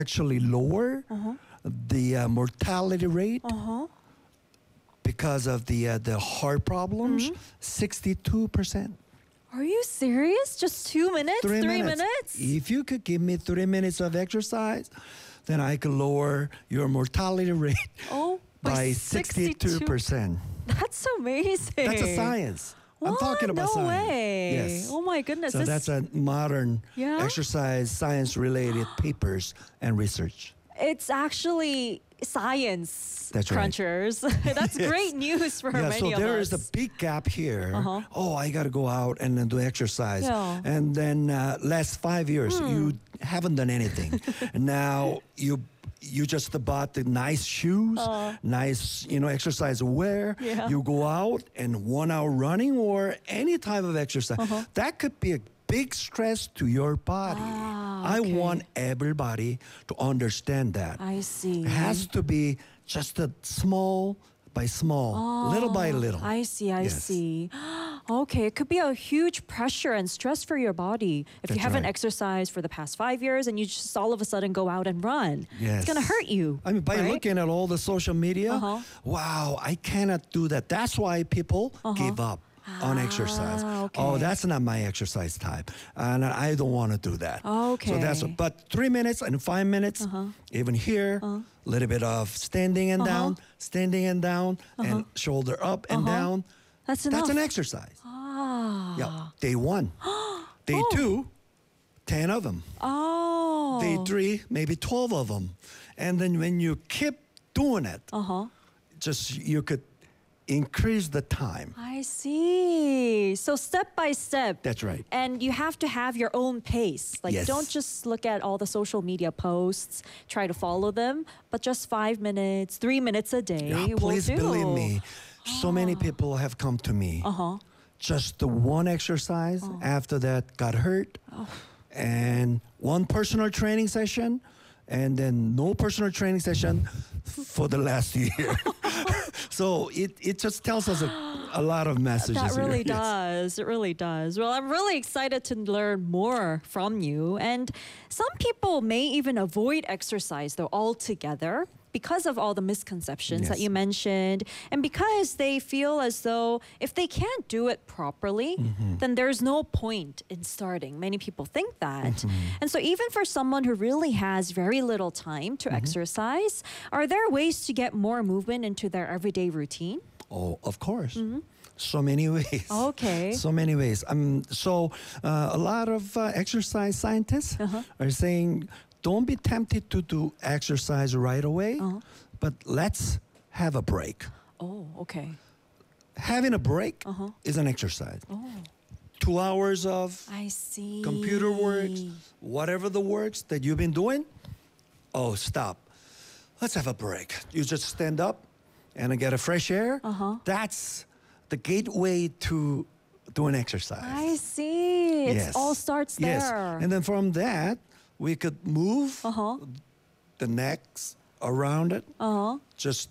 actually lower the mortality rate because of the heart problems. 62%. Are you serious? Just 2 minutes? 3 minutes? If you could give me 3 minutes of exercise, then I could lower your mortality rate by 62%. That's amazing. That's a science. I'm talking about no science. way. Yes. Oh my goodness. So that's a modern Yeah? exercise science-related papers and research. It's actually science, That's right. crunchers. That's Yes. great news for Yeah, many so of there us. is a big gap here. Uh-huh. Oh, I got to go out and then do exercise. Yeah. And then last 5 years, you haven't done anything. And now you just bought the nice shoes, nice exercise wear. Yeah. You go out and 1 hour running or any type of exercise. That could be a big stress to your body. I okay. want everybody to understand that. I see. It has to be just a small by small, little by little. I see, I Yes. see. Okay, it could be a huge pressure and stress for your body if you That's haven't right. exercised for the past 5 years and you just all of a sudden go out and run. Yes. It's going to hurt you. I mean, by right? looking at all the social media, wow, I cannot do that. That's why people give up on exercise. okay. Oh, that's not my exercise type, and I don't want to do that. So that's. Okay. But 3 minutes and 5 minutes, even here, a little bit of standing and down, standing and down, and shoulder up and down. That's enough. That's an exercise. Ah. Yeah. Day 1, day 2, 10 of them. Oh. Day 3, maybe 12 of them. And then when you keep doing it, just you could increase the time. I see. So step by step. That's right. And you have to have your own pace. Like Yes. don't just look at all the social media posts, try to follow them, but just 5 minutes, 3 minutes a day Yeah, will please do. believe me. So many people have come to me. Just the one exercise after that got hurt, and one personal training session, and then no personal training session for the last year. So it just tells us a lot of messages. That really here. Yes. does. It really does. Well, I'm really excited to learn more from you. And some people may even avoid exercise, though, altogether because of all the misconceptions that Yes. you mentioned. And because they feel as though if they can't do it properly, then there's no point in starting. Many people think that. And so even for someone who really has very little time to exercise, are there ways to get more movement into their everyday routine? Oh, of course. So many ways. Okay. So many ways. A lot of exercise scientists are saying, don't be tempted to do exercise right away, but let's have a break. Oh, okay. Having a break is an exercise. 2 hours of I see. computer works, whatever the works that you've been doing, stop. Let's have a break. You just stand up and get a fresh air. That's the gateway to doing exercise. I see. It Yes. all starts Yes. there. And then from that, we could move the necks around it. Just,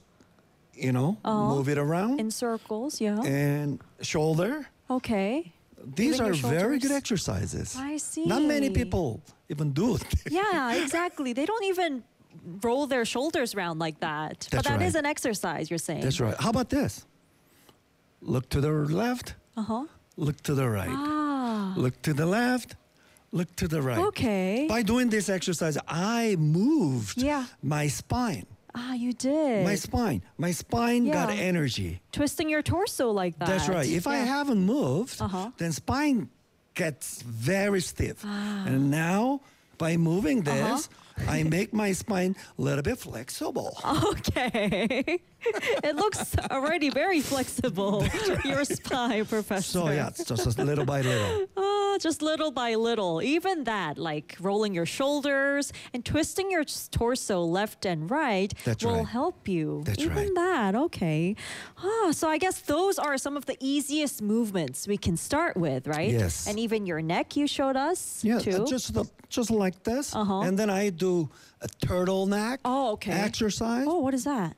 move it around. In circles, yeah. And shoulder. Okay. These Even are your very good shoulders. exercises. I see. Not many people even do it. Yeah, exactly. They don't even roll their shoulders around like that. But That's that is right. an exercise, you're saying. That's right. How about this? Look to the left. Look to the right. Look to the left. Look to the right. Okay. By doing this exercise, I moved Yeah. my spine. You did. My spine got Yeah. energy. Twisting your torso like that. That's right. If I Yeah. haven't moved, then spine gets very stiff. And now, by moving this, I make my spine a little bit flexible. Okay. It looks already very flexible, your spine, Professor. So yeah, it's just little by little. Just little by little. Even that, like rolling your shoulders and twisting your torso left and right That's will right. help you. That's Even right. that, okay. So I guess those are some of the easiest movements we can start with, right? Yes. And even your neck you showed us Yeah, too. just like this. And then I do a turtleneck Oh, okay. exercise Oh, what is that?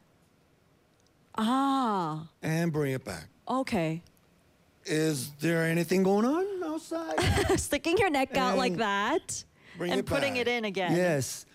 and bring it back. Okay. Is there anything going on outside? Sticking your neck out like And that Bring and it putting back. it in again. Yes.